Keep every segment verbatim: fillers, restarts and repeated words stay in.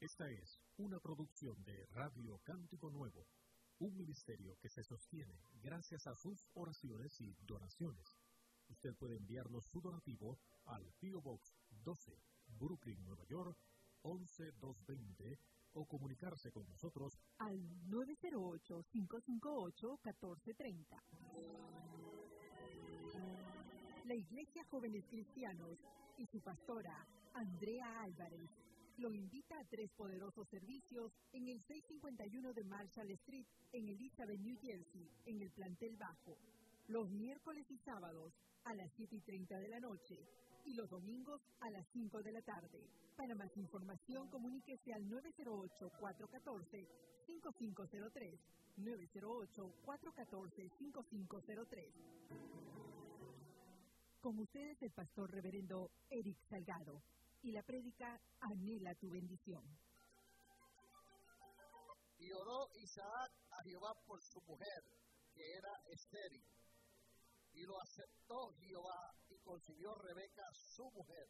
Esta es una producción de Radio Cántico Nuevo, un ministerio que se sostiene gracias a sus oraciones y donaciones. Usted puede enviarnos su donativo al P O Box doce, Brooklyn, Nueva York, once mil doscientos veinte, o comunicarse con nosotros al nueve cero ocho, cinco cinco ocho, uno cuatro tres cero. La Iglesia Jóvenes Cristianos y su pastora, Andrea Álvarez, lo invita a tres poderosos servicios en el seiscientos cincuenta y uno de Marshall Street, en Elizabeth, New Jersey, en el plantel bajo, los miércoles y sábados a las siete y treinta de la noche y los domingos a las cinco de la tarde. Para más información, comuníquese al nueve cero ocho, cuatro uno cuatro, cinco cinco cero tres, nueve cero ocho, cuatro uno cuatro, cinco cinco cero tres. Con ustedes el pastor reverendo Eric Salgado y la prédica Anhela tu bendición. Y oró Isaac a Jehová por su mujer, que era estéril. Y lo aceptó Jehová y concibió Rebeca su mujer.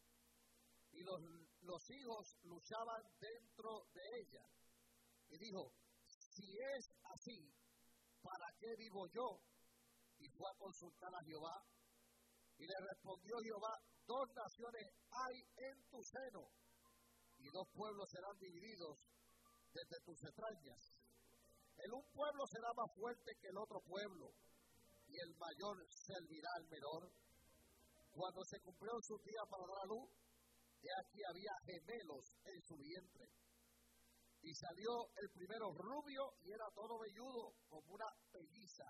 Y los, los hijos luchaban dentro de ella. Y dijo, si es así, ¿para qué vivo yo? Y fue a consultar a Jehová. Y le respondió Jehová, dos naciones hay en tu seno, y dos pueblos serán divididos desde tus entrañas. El un pueblo será más fuerte que el otro pueblo, y el mayor servirá al menor. Cuando se cumplió su día para dar a luz, he aquí había gemelos en su vientre. Y salió el primero rubio, y era todo velludo, como una pelliza,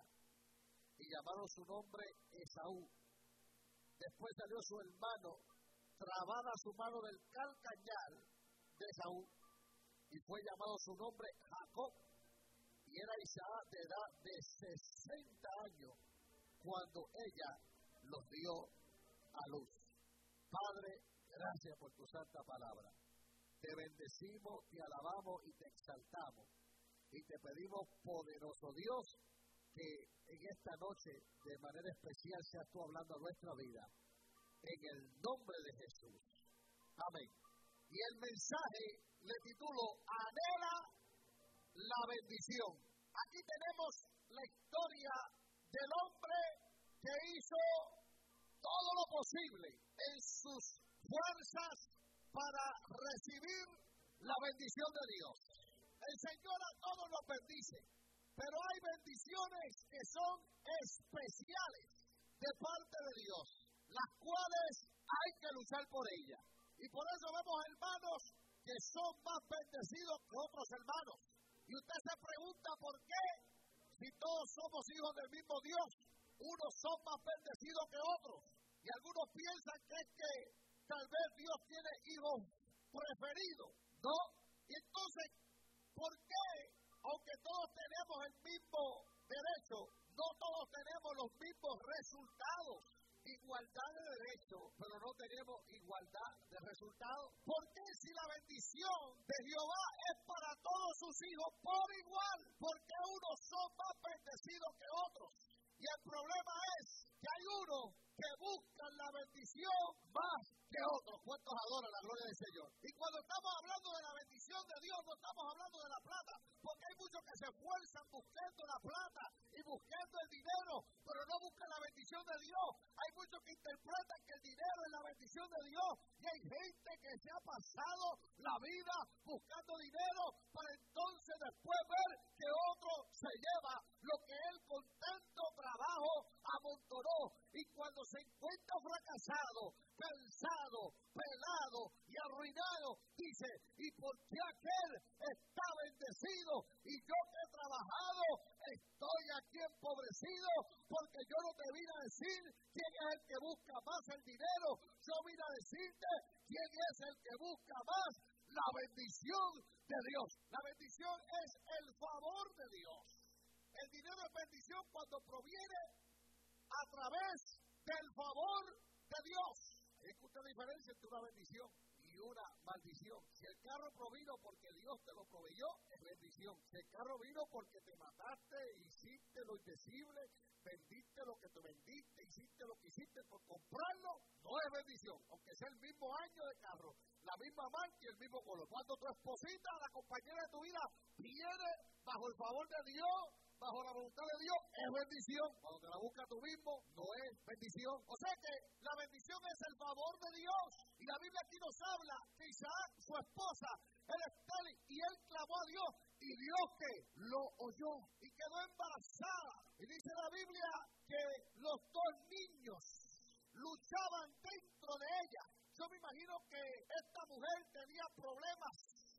y llamaron su nombre Esaú. Después salió su hermano, trabada su mano del calcañar de Esaú, y fue llamado su nombre Jacob, y era Isaac de edad de sesenta años, cuando ella los dio a luz. Padre, gracias por tu santa palabra. Te bendecimos, te alabamos y te exaltamos. Y te pedimos, poderoso Dios, que en esta noche, de manera especial, seas tú hablando a nuestra vida. En el nombre de Jesús. Amén. Y el mensaje le titulo, Anhela la bendición. Aquí tenemos la historia del hombre que hizo todo lo posible en sus fuerzas para recibir la bendición de Dios. El Señor a todos nos bendice, pero hay bendiciones que son especiales de parte de Dios, las cuales hay que luchar por ellas. Y por eso vemos hermanos que son más bendecidos que otros hermanos. Y usted se pregunta por qué, si todos somos hijos del mismo Dios, unos son más bendecidos que otros. Y algunos piensan que es que tal vez Dios tiene hijos preferidos, ¿no? Y entonces, ¿por qué, aunque todos tenemos el mismo derecho, no todos tenemos los mismos resultados? Igualdad de derecho, pero no tenemos igualdad de resultados. ¿Por qué si la bendición de Jehová es para todos sus hijos por igual? ¿Por qué unos son más bendecidos que otros? Y el problema es que hay unos que buscan la bendición más que otros. ¿Cuántos adoran la gloria del Señor? Y cuando estamos hablando de la bendición de Dios, no estamos hablando de la plata, porque hay muchos que se esfuerzan buscando la plata y buscando el dinero, pero no buscan la bendición de Dios. Hay muchos que interpretan que el dinero es la bendición de Dios, y hay gente que se ha pasado la vida buscando dinero para entonces después ver que otro se lleva lo que él con tanto trabajo amontonó, y cuando se encuentra fracasado, cansado, pelado y arruinado, dice, ¿y por qué aquel está bendecido y yo que he trabajado estoy aquí empobrecido? Porque yo no te vine a decir quién es el que busca más el dinero, yo vine a decirte quién es el que busca más la bendición de Dios. La bendición es el favor de Dios. El dinero es bendición cuando proviene a través del favor de Dios. Es que usted diferencia entre una bendición y y una maldición. Si el carro provino porque Dios te lo proveyó, es bendición. Si el carro vino porque te mataste, hiciste lo indecible, vendiste lo que te vendiste, hiciste lo que hiciste por comprarlo, no es bendición. Aunque sea el mismo año de carro, la misma marca y el mismo color. Cuando tu esposita, la compañera de tu vida, viene bajo el favor de Dios, bajo la voluntad de Dios, es bendición. Cuando te la buscas tú mismo, no es bendición. O sea que la bendición es el favor de Dios. Y la Biblia aquí nos habla que Isaac, su esposa, él estéril, y él clamó a Dios, y Dios que lo oyó, y quedó embarazada. Y dice la Biblia que los dos niños luchaban dentro de ella. Yo me imagino que esta mujer tenía problemas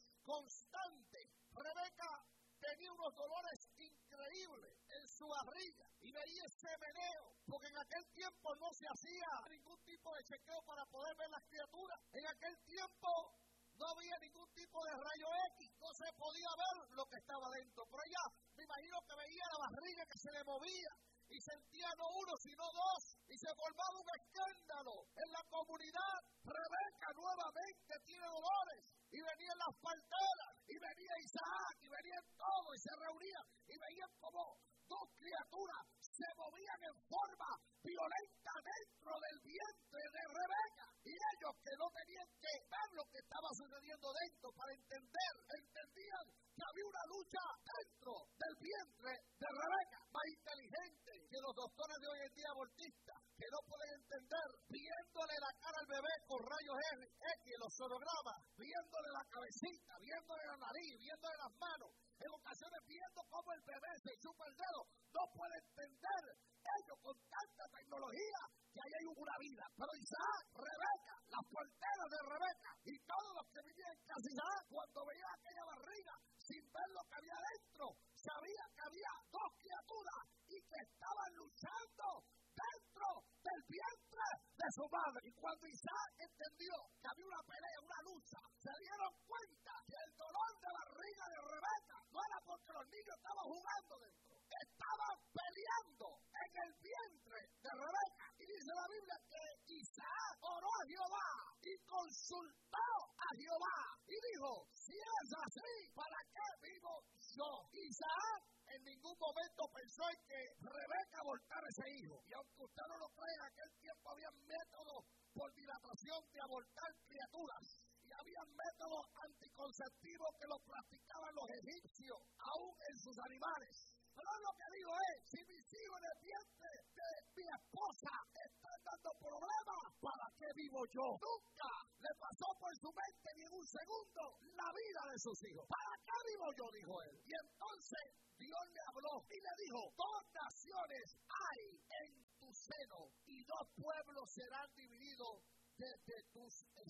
constantes. Rebeca tenía unos dolores increíbles en su barriga y veía ese meneo, porque en aquel tiempo no se hacía ningún tipo de chequeo para poder ver las criaturas. En aquel tiempo no había ningún tipo de rayo X, no se podía ver lo que estaba dentro. Pero ella, me imagino que veía la barriga que se le movía y sentía no uno sino dos, y se formaba un escándalo en la comunidad. Rebeca nuevamente tiene dolores, y venían las parteras, y venía Isaac, y venían todos, y se reunían, y veían como dos criaturas se movían en forma violenta dentro del vientre de Rebeca, y ellos que no tenían que ver lo que estaba sucediendo dentro para entender, entendían que había una lucha dentro del vientre de Rebeca. Más inteligente que los doctores de hoy en día abortistas, que no pueden entender, viéndole la cara al bebé con rayos X en los sonogramas, viéndole la cabecita, viéndole la nariz, viéndole las manos, en ocasiones viendo cómo el bebé se chupa el dedo, no puede entender ellos con tanta tecnología que ahí hay una vida. Pero Isaac, Rebeca, las parteras de Rebeca y todos los que vivían en casa Isaac, cuando veían aquella barriga sin ver lo que había dentro, sabía que había dos criaturas y que estaban luchando dentro del vientre de su madre. Y cuando Isaac entendió que había una pelea, una lucha, se dieron cuenta que el dolor de barriga de Rebeca no era porque los niños estaban jugando dentro, estaban peleando en el vientre de Rebeca. Y dice la Biblia que Isaac oró a Jehová y consultó a Jehová y dijo, si es así, ¿para qué vivo yo? Isaac en ningún momento pensó en que Rebeca abortara ese hijo. Y aunque usted no lo crea, en aquel tiempo había métodos por dilatación de abortar criaturas. Y había métodos anticonceptivos que los practicaban los egipcios, aún en sus animales. Pero lo que digo es, si mis hijos en el vientre de mi esposa están dando problemas, ¿para qué vivo yo? Nunca le pasó por su mente ni en un segundo la vida de sus hijos. ¿Para qué vivo yo? Dijo él. Y entonces Dios le habló y le dijo, dos naciones hay en tu seno y dos pueblos serán divididos desde tus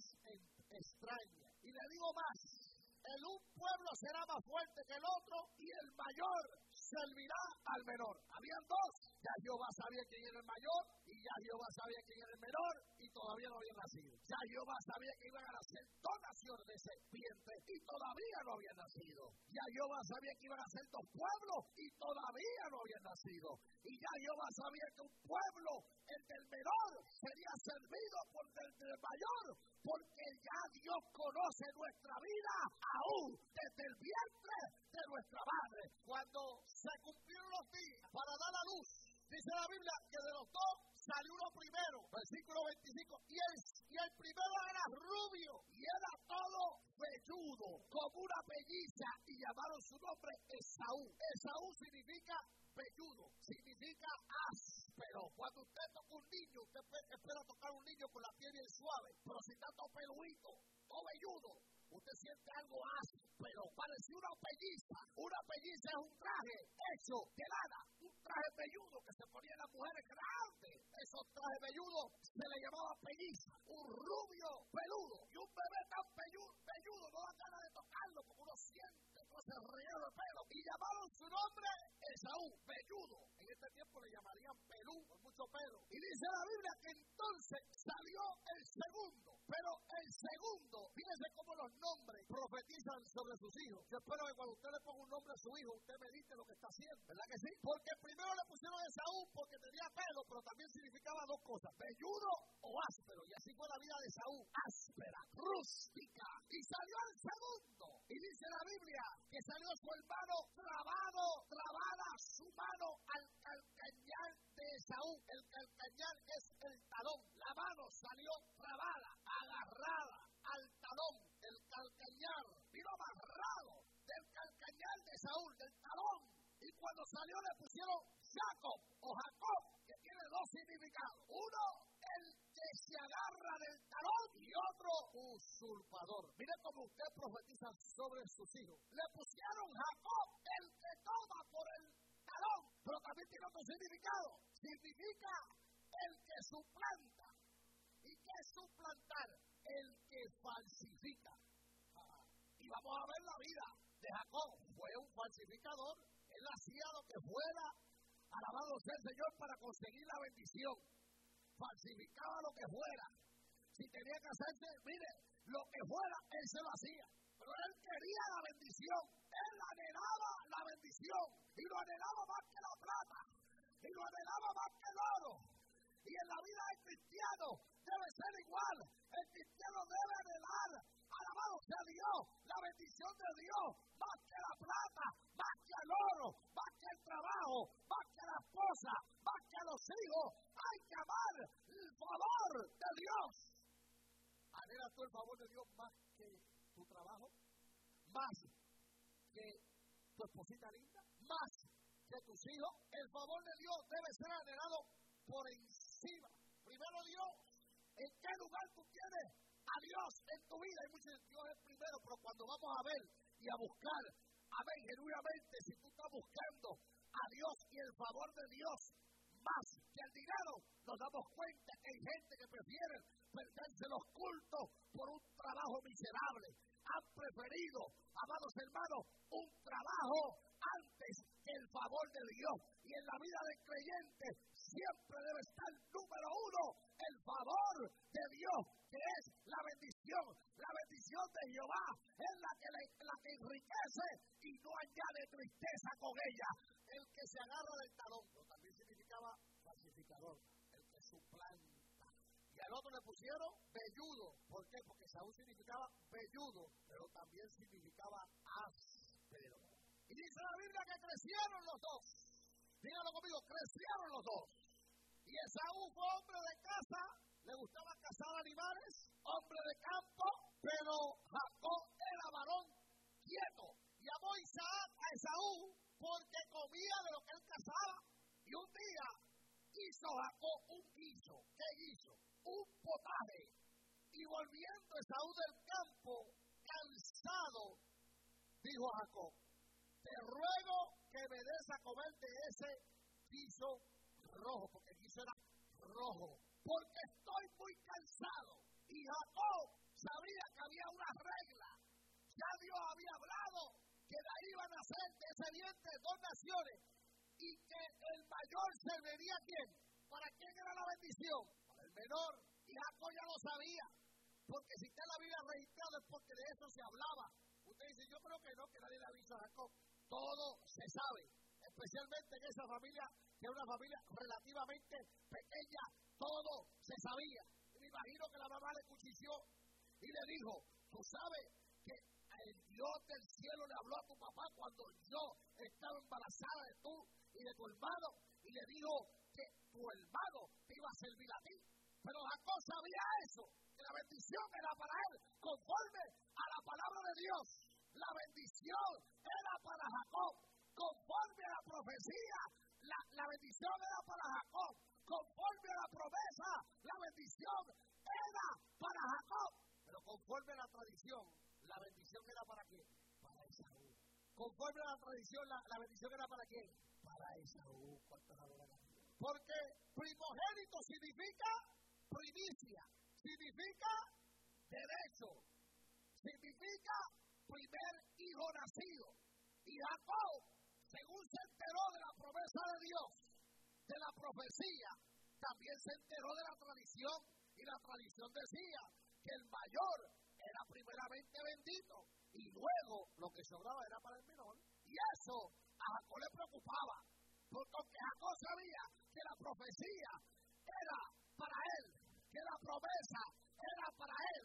extrañas. Y le digo más, el un pueblo será más fuerte que el otro y el mayor servirá al menor. Habían dos, ya Jehová sabía quién era el mayor y ya Jehová sabía quién era el menor y todavía no habían nacido. Ya Jehová sabía que iban a nacer dos naciones de ese vientre y todavía no habían nacido. Ya Jehová sabía que iban a ser dos pueblos y todavía no habían nacido. Y ya Jehová sabía que un pueblo, el del menor, sería servido por el del mayor, porque ya Dios conoce nuestra vida aún desde el vientre de nuestra madre. Cuando se cumplieron los días para dar a luz, dice la Biblia que de los dos salió uno primero, versículo veinticinco, y el, y el primero era rubio y era todo velludo, como una pelliza, y llamaron su nombre Esaú. Esaú significa velludo, significa áspero. Cuando usted toca un niño, usted espera tocar un niño con la piel bien suave, pero si está todo peluito, todo velludo, usted siente algo áspero, parece una pelliza. Una pelliza es un traje hecho de lana, un traje velludo que se ponían las mujeres grandes. Esos trajes velludos se le llamaba pelliza. Un rubio peludo y un bebé tan velludo, velludo no da ganas de tocarlo porque uno siente todo ese relleno de pelo. Y llamaron su nombre Esaú, velludo. En este tiempo le llamarían pelú, con mucho pelo. Y dice la Biblia que entonces salió el segundo. Pero el segundo, fíjense cómo los nombres profetizan sobre sus hijos. Yo espero que cuando usted le ponga un nombre a su hijo, usted medite lo que está haciendo, ¿verdad que sí? Porque primero le pusieron Esaú porque tenía pelo, pero también significaba dos cosas, velludo o áspero. Y así fue la vida de Esaú, áspera, ruda. rústica. Y salió el segundo. Y dice la Biblia que salió su hermano trabado, trabada su mano al calcañar de Esaú. El calcañar es el talón. La mano salió trabada, agarrada al talón. El calcañar vino amarrado del calcañar de Saúl, del talón. Y cuando salió le pusieron Jacob o Jacob, que tiene dos significados. Uno, el que se agarra del talón, y otro, usurpador. Mire cómo usted profetiza sobre sus hijos. Le pusieron Jacob, el que toma por el talón, pero también tiene otro significado. Significa el que suplanta. ¿Y qué es suplantar? El que falsifica. Y vamos a ver la vida de Jacob. Fue un falsificador. Él hacía lo que fuera, alabado sea el Señor, para conseguir la bendición. Falsificaba lo que fuera. Si tenía que hacerse, mire, lo que fuera, él se lo hacía. Pero él quería la bendición. Él anhelaba la bendición. Y lo anhelaba más que la plata. Y lo anhelaba más que el oro. Y en la vida del cristiano debe ser igual. El cristiano debe anhelar, alabado sea Dios, la bendición de Dios, más que la plata, más que el oro, más que el trabajo, más que la esposa, más que los hijos. Hay que amar el favor de Dios. ¿Anhelas tú el favor de Dios más que tu trabajo? ¿Más que tu esposita linda? ¿Más que tus hijos? El favor de Dios debe ser anhelado por encima. Primero Dios. ¿En qué lugar tú tienes a Dios en tu vida? Hay muchos, Dios es primero, pero cuando vamos a ver y a buscar, amén, genuinamente, si tú estás buscando a Dios y el favor de Dios más que el dinero, nos damos cuenta que hay gente que prefiere perderse los cultos por un trabajo miserable. Han preferido, amados hermanos, un trabajo antes que el favor de Dios. Y en la vida del creyente siempre debe estar número uno el favor de Dios, que es la bendición. La bendición de Jehová es la que, le, la que enriquece y no añade tristeza con ella. El que se agarra del talón, pero también significaba falsificador, el que suplanta. Y al otro le pusieron velludo. ¿Por qué? Porque Saúl significaba velludo, pero también significaba áspero. Y dice la Biblia que crecieron los dos. Díganlo conmigo, crecieron los dos. Y Esaú fue hombre de casa, le gustaba cazar animales, hombre de campo, pero Jacob era varón quieto. Llamó Isaac a Esaú porque comía de lo que él cazaba. Y un día hizo Jacob un guiso. ¿Qué guiso? Un potaje. Y volviendo Esaú del campo, cansado, dijo a Jacob: te ruego que me des a comer de ese guiso rojo, porque el guiso era rojo, porque estoy muy cansado. Y Jacob sabía que había una regla. Ya Dios había hablado que de ahí iban a nacer de ese vientre dos naciones, y que el mayor serviría a quién. ¿Para quién era la bendición? Para el menor. Y Jacob ya lo sabía, porque si está en la Biblia registrado es porque de eso se hablaba. Usted dice, yo creo que no, que nadie le avisó a Jacob. Todo se sabe, especialmente en esa familia, que es una familia relativamente pequeña, todo se sabía. Y me imagino que la mamá le cuchicheó y le dijo: tú sabes que el Dios del cielo le habló a tu papá cuando yo estaba embarazada de tú y de tu hermano, y le dijo que tu hermano te iba a servir a ti. Pero Jacob sabía eso, que la bendición era para él, conforme a la palabra de Dios. La bendición era para Jacob, conforme a la profecía. La, la bendición era para Jacob, conforme a la promesa. La bendición era para Jacob, pero conforme a la tradición, la bendición era para quién? Para Esaú. Conforme a la tradición, la, la bendición era para quién? Para Esaú. ¿Cuántos adoran a Dios? Porque primogénito significa primicia, significa derecho, significa primer hijo nacido. Y Jacob, según se enteró de la promesa de Dios, de la profecía, también se enteró de la tradición. Y la tradición decía que el mayor era primeramente bendito y luego lo que sobraba era para el menor. Y eso a Jacob le preocupaba, porque Jacob sabía que la profecía era para él, que la promesa era para él.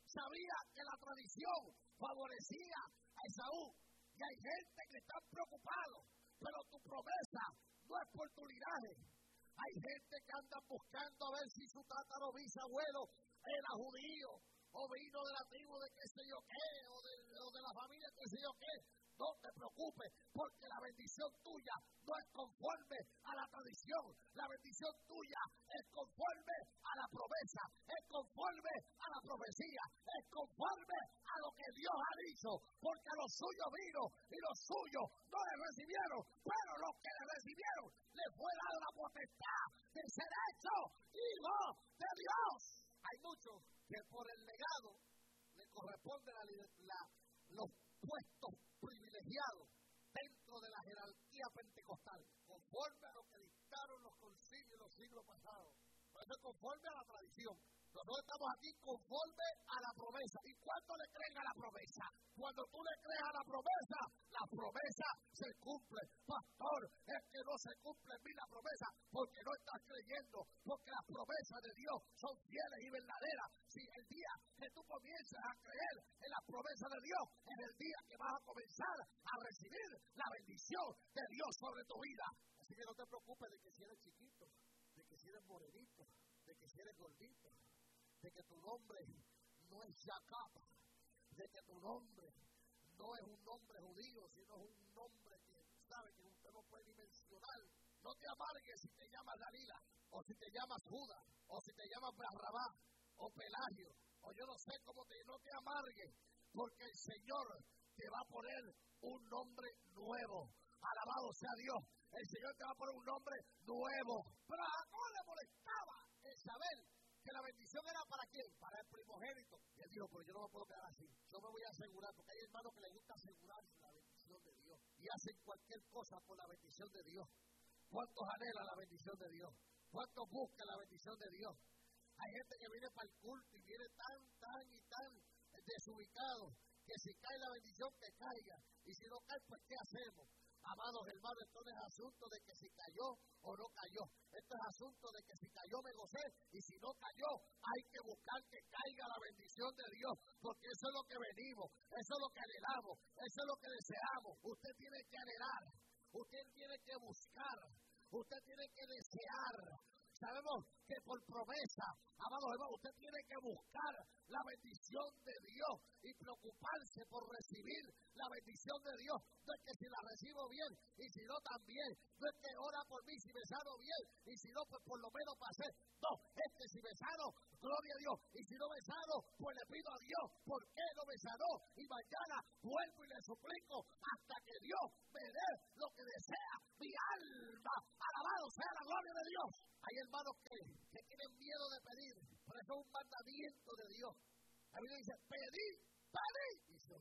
sabía que la tradición favorecía a Esaú. Y hay gente que está preocupado, pero tu promesa no es por tu linaje. Hay gente que anda buscando a ver si su tataro bisabuelo era judío, o vino de la tribu de qué sé yo qué, o de, o de la familia qué sé yo qué. No te preocupes, porque la bendición tuya no es conforme a la tradición. La bendición tuya es conforme a la promesa, es conforme a la profecía, es conforme a lo que Dios ha dicho, porque a los suyos vino y los suyos no le recibieron, pero los que le recibieron les fue dada la potestad de ser hechos hijos de Dios. Hay muchos que por el legado le corresponde la, la, los puestos privilegiados dentro de la jerarquía pentecostal, conforme a lo que dictaron los concilios los siglos pasados. Por eso es conforme a la tradición. Nosotros estamos aquí conforme a la promesa. ¿Y cuánto le creen a la promesa? Cuando tú le crees a la promesa, la promesa se cumple. Pastor, es que no se cumple en mí la promesa porque no estás creyendo, porque las promesas de Dios son fieles y verdaderas. Si el día que tú comiences a creer en las promesas de Dios, es el día que vas a comenzar a recibir la bendición de Dios sobre tu vida. Así que no te preocupes de que si eres chiquito, de que si eres morenito, de que si eres gordito, de que tu nombre no es Jacob, de que tu nombre no es un nombre judío, sino es un nombre que sabe que usted no puede ni mencionar. No te amargues si te llamas Dalila, o si te llamas Judas, o si te llamas Barrabá, o Pelagio, o yo no sé cómo te, no te amargues, porque el Señor te va a poner un nombre nuevo. Alabado sea Dios, el Señor te va a poner un nombre nuevo. Pero a Jacob le molestaba el saber que la bendición era para quién, para el primogénito. Y él dijo, pero yo no me puedo quedar así, yo me voy a asegurar, porque hay hermanos que les gusta asegurarse la bendición de Dios y hacen cualquier cosa por la bendición de Dios. ¿Cuántos anhelan la bendición de Dios? ¿Cuántos buscan la bendición de Dios? Hay gente que viene para el culto y viene tan, tan y tan desubicado que si cae la bendición, que caiga, y si no cae, pues ¿qué hacemos? Amados hermanos, esto no es asunto de que si cayó o no cayó. Esto es asunto de que si cayó me gocé y si no cayó hay que buscar que caiga la bendición de Dios, porque eso es lo que venimos, eso es lo que anhelamos, eso es lo que deseamos. Usted tiene que anhelar, usted tiene que buscar, usted tiene que desear. Sabemos que por promesa, amados hermanos, usted tiene que buscar la bendición de Dios y preocuparse por recibir la bendición de Dios. No es que si la recibo bien y si no también. No es que ora por mí si me sano bien y si no, pues por lo menos pasé. No, es que si me sano, gloria a Dios. Y si no me sano, pues le pido a Dios por qué no me sanó. Y mañana vuelvo y le suplico hasta que Dios me dé lo que desea mi alma. Alabado sea la gloria de Dios. Hay hermanos que, que tienen miedo de pedir, pero eso es un mandamiento de Dios. La Biblia dice, pedid, pedid.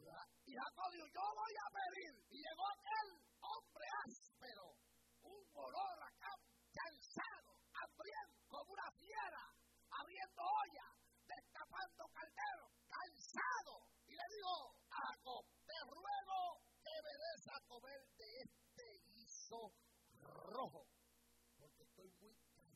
Y Jacob dijo, yo voy a pedir. Y llegó aquel hombre áspero, un olor acá, cansado, hambriento, como una fiera, abriendo olla, destapando caldero, cansado. Y le dijo a Jacob, te ruego que me des a comer de este guiso rojo, porque estoy muy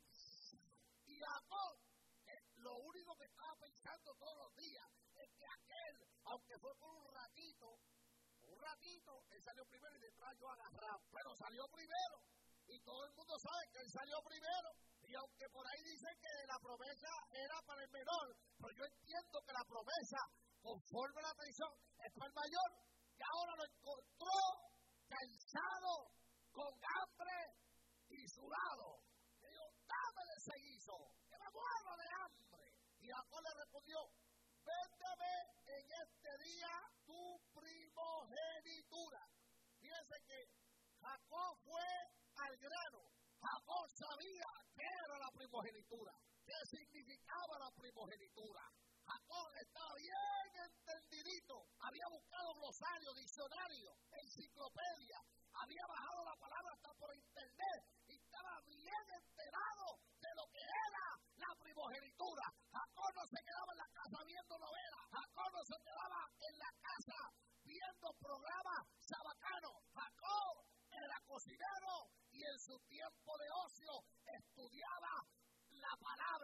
Y Jacob, eh, lo único que estaba pensando todos los días es que aquel, aunque fue por un ratito, un ratito, él salió primero y detrás yo agarrado, pero salió primero. Y todo el mundo sabe que él salió primero. Y aunque por ahí dicen que la promesa era para el menor, pero yo entiendo que la promesa, conforme a la tradición, es para el mayor. Y ahora lo encontró cansado, con hambre y sudado. Dame de ese guiso, que me muero de hambre. Y Jacob le respondió, véndeme en este día tu primogenitura. Fíjense que Jacob fue al grano. Jacob sabía qué era la primogenitura, qué significaba la primogenitura. Jacob estaba bien entendidito, había buscado glosario, diccionario, enciclopedia, había bajado la palabra hasta por internet y estaba bien enterado de lo que era la primogenitura. Jacob no se quedaba en la casa viendo novelas, Jacob no se quedaba en la casa viendo programas sabacanos. Jacob era cocinero y en su tiempo de ocio estudiaba la palabra,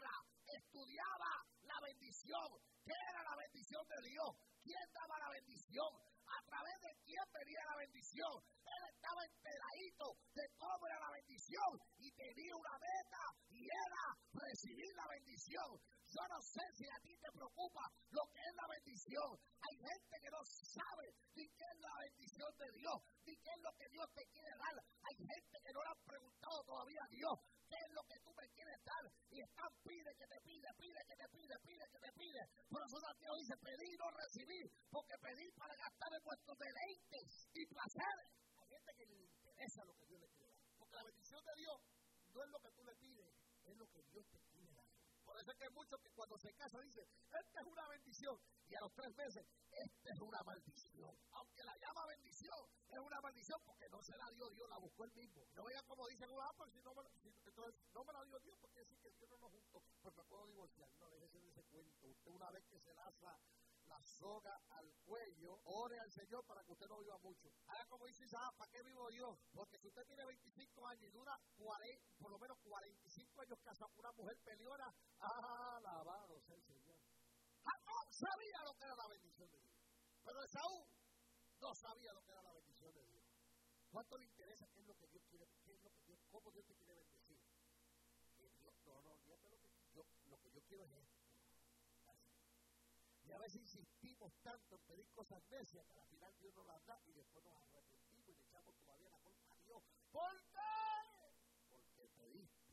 estudiaba la bendición. ¿Qué era la bendición de Dios? ¿Quién daba la bendición? ¿A través de quién venía la bendición? Él estaba enteradito de cómo era la bendición y tenía una meta y era recibir la bendición. Yo no sé si a ti te preocupa lo que es la bendición. Hay gente que no sabe ni qué es la bendición de Dios, ni qué es lo que Dios te quiere dar. Hay gente que no le han preguntado todavía a Dios qué es lo que tú me quieres dar. Y están pide que te pide, pide que te pide, pide que te pide. Por eso Santiago dice pedir y no recibir, porque pedir para gastar en vuestros deleites y placeres. Hay gente que le interesa lo que Dios le quiere dar. Porque la bendición de Dios no es lo que tú le pides, es lo que Dios te quiere dar. Por eso es que hay muchos que cuando se casan dicen, esta es una bendición, y a los tres meses, esta es una maldición. Aunque la llama bendición, es una maldición porque no se la dio Dios, la buscó él mismo. No vean como dicen, ah, pues si no me, si, entonces, no me la dio Dios, porque decir que Dios no nos juntó, pues me puedo divorciar. No, déjese de ese cuento. Usted una vez que se laza la soga al cuello, ore al Señor para que usted no viva mucho. Haga como dice Isaac, ¿para qué vivo yo? Porque si usted tiene veinticinco años y dura cuarenta, por lo menos cuarenta y cinco años casado con una mujer peleona, alabado sea el Señor. Jacob sabía lo que era la bendición de Dios, pero Esaú no sabía lo que era la bendición de Dios. ¿Cuánto le interesa qué es lo que Dios quiere, qué es lo que Dios, cómo Dios te quiere bendecir? Que Dios, no, no, fíjate lo que yo, lo que yo quiero es esto. Y a veces insistimos tanto en pedir cosas necias que al final Dios nos las da y después nos arrepentimos y le echamos todavía la culpa a Dios. ¿Por qué? Porque pediste.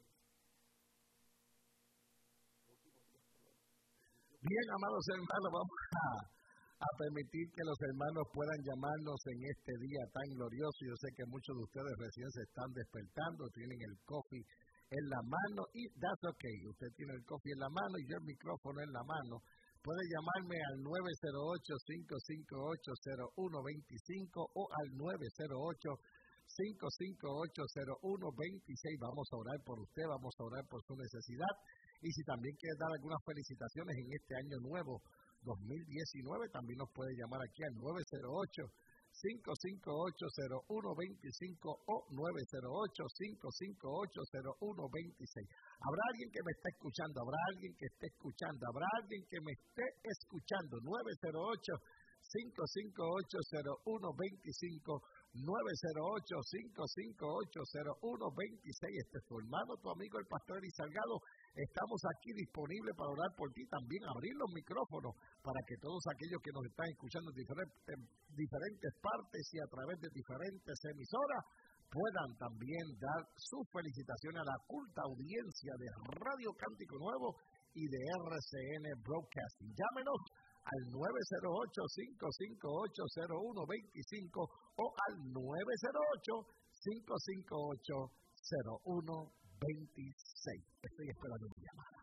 Bien, amados hermanos, vamos a, a permitir que los hermanos puedan llamarnos en este día tan glorioso. Yo sé que muchos de ustedes recién se están despertando, tienen el coffee en la mano y that's okay. Usted tiene el coffee en la mano y yo el micrófono en la mano. Puede llamarme al nueve cero ocho, cinco cinco ocho, cero uno dos cinco o al nueve cero ocho, cinco cinco ocho, cero uno dos seis. Vamos a orar por usted, vamos a orar por su necesidad. Y si también quiere dar algunas felicitaciones en este año nuevo, dos mil diecinueve, también nos puede llamar aquí al nueve cero ocho, cinco cinco ocho, cero uno dos cinco o nueve cero ocho, cinco cinco ocho, cero uno dos seis. Habrá alguien que me esté escuchando, habrá alguien que esté escuchando, habrá alguien que me esté escuchando. nueve cero ocho, cinco cinco ocho, cero uno dos cinco, nueve cero ocho, cinco cinco ocho, cero uno dos seis. Este es tu hermano, tu amigo, el pastor Eli Salgado. Estamos aquí disponibles para orar por ti, también abrir los micrófonos para que todos aquellos que nos están escuchando en diferentes, en diferentes partes y a través de diferentes emisoras puedan también dar sus felicitaciones a la culta audiencia de Radio Cántico Nuevo y de R C N Broadcasting. Llámenos al nueve cero ocho, cinco cinco ocho, cero uno dos cinco o al nueve cero ocho, cinco cinco ocho, cero uno dos seis. Estoy esperando mi llamada.